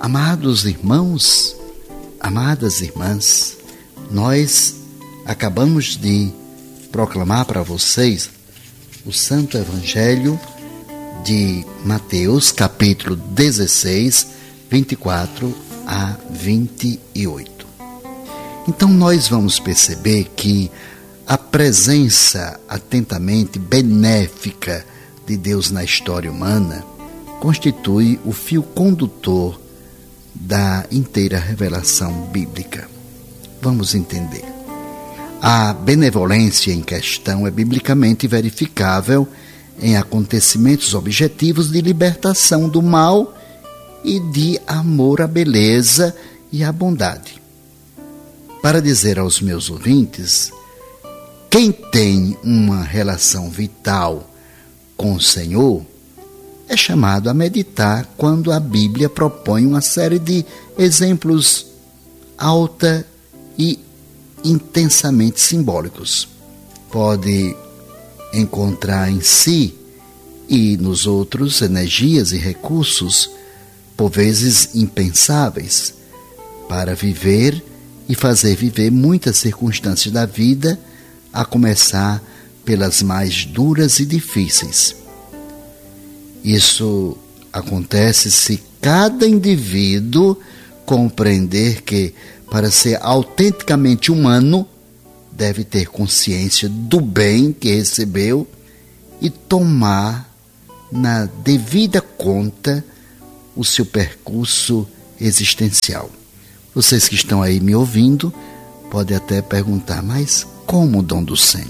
Amados irmãos, amadas irmãs, nós acabamos de proclamar para vocês o Santo Evangelho de Mateus, capítulo 16, 24 a 28. Então nós vamos perceber que a presença atentamente benéfica de Deus na história humana constitui o fio condutor da inteira revelação bíblica. Vamos entender. A benevolência em questão é biblicamente verificável em acontecimentos objetivos de libertação do mal e de amor à beleza e à bondade. Para dizer aos meus ouvintes, quem tem uma relação vital com o Senhor é chamado a meditar quando a Bíblia propõe uma série de exemplos alta e intensamente simbólicos. Pode encontrar em si e nos outros energias e recursos, por vezes impensáveis, para viver e fazer viver muitas circunstâncias da vida, a começar pelas mais duras e difíceis. Isso acontece se cada indivíduo compreender que, para ser autenticamente humano, deve ter consciência do bem que recebeu e tomar na devida conta o seu percurso existencial. Vocês que estão aí me ouvindo podem até perguntar, mas como, Dom Ducênio?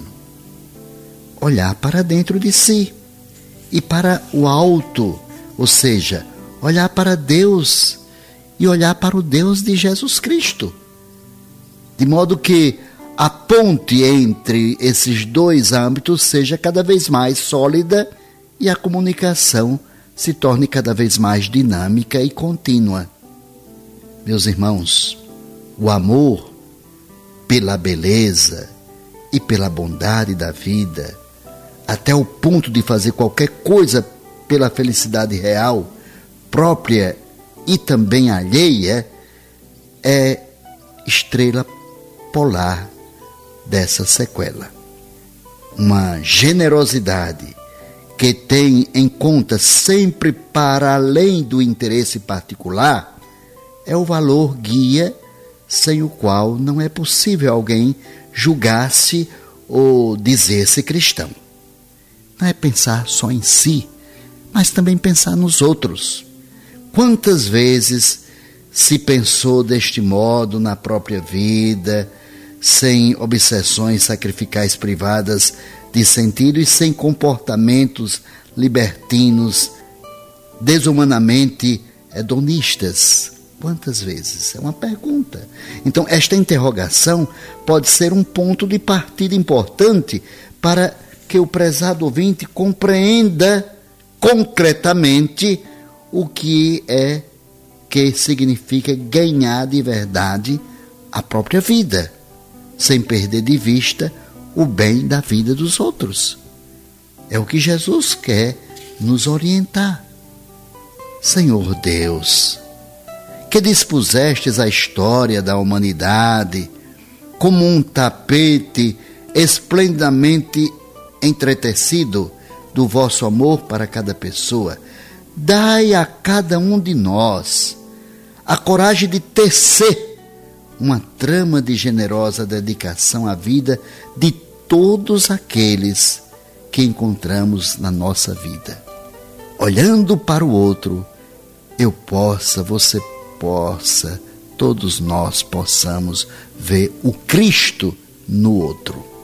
Olhar para dentro de si e para o alto, ou seja, olhar para Deus e olhar para o Deus de Jesus Cristo. De modo que a ponte entre esses dois âmbitos seja cada vez mais sólida e a comunicação se torne cada vez mais dinâmica e contínua. Meus irmãos, o amor pela beleza e pela bondade da vida, até o ponto de fazer qualquer coisa pela felicidade real, própria e também alheia, é estrela polar dessa sequela. Uma generosidade que tem em conta sempre para além do interesse particular é o valor guia sem o qual não é possível alguém julgar-se ou dizer-se cristão. Não é pensar só em si, mas também pensar nos outros. Quantas vezes se pensou deste modo na própria vida, sem obsessões sacrificais privadas de sentido e sem comportamentos libertinos, desumanamente hedonistas? Quantas vezes? É uma pergunta. Então, esta interrogação pode ser um ponto de partida importante para que o prezado ouvinte compreenda concretamente o que significa ganhar de verdade a própria vida, sem perder de vista o bem da vida dos outros. É o que Jesus quer nos orientar. Senhor Deus, que dispusestes a história da humanidade como um tapete esplendidamente entretecido do vosso amor para cada pessoa, dai a cada um de nós a coragem de tecer uma trama de generosa dedicação à vida de todos aqueles que encontramos na nossa vida. Olhando para o outro, você possa, todos nós possamos ver o Cristo no outro.